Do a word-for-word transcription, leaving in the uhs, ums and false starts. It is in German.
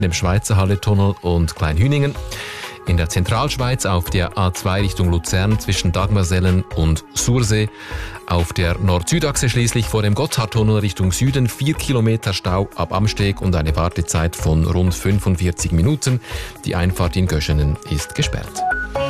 dem Schweizer Halletunnel und Kleinhüningen. In der Zentralschweiz auf der A zwei Richtung Luzern zwischen Dagmersellen und Sursee. Auf der Nord-Süd-Achse schließlich vor dem Gotthardtunnel Richtung Süden vier Kilometer Stau ab Amsteg und eine Wartezeit von rund fünfundvierzig Minuten. Die Einfahrt in Göschenen ist gesperrt.